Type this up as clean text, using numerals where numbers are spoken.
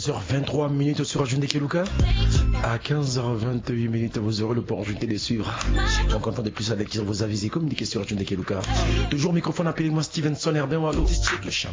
14h23 sur Radio Ndekeluka. À 15h28, vous aurez l'opportunité de suivre. En comptant de plus avec vos avis et communiquer sur Radio Ndekeluka. Toujours microphone, appelez-moi Stevenson Herbin Wallo, le chaman.